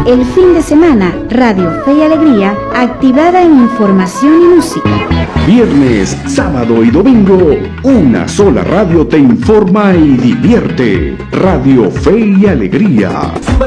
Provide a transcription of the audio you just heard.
El fin de semana, Radio Fe y Alegría, activada en información y música. Viernes, sábado y domingo, una sola radio te informa y divierte. Radio Fe y Alegría.